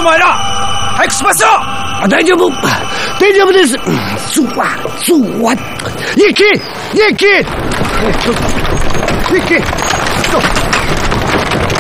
お前ら早くしましょう。 大丈夫です。行け